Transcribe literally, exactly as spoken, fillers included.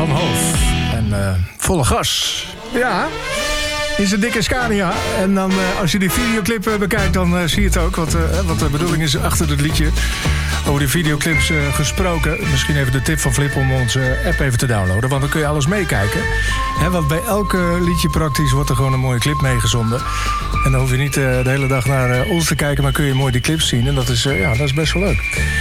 van Hoof. En uh, volle gas. Ja, is een dikke Scania. En dan uh, als je die videoclip uh, bekijkt, dan uh, zie je het ook. Wat, uh, wat de bedoeling is achter het liedje. Over die videoclips uh, gesproken. Misschien even de tip van Flip om onze app even te downloaden. Want dan kun je alles meekijken. He, want bij elke liedje praktisch wordt er gewoon een mooie clip meegezonden. En dan hoef je niet uh, de hele dag naar uh, ons te kijken, maar kun je mooi die clips zien. En dat is, uh, ja, dat is best wel leuk.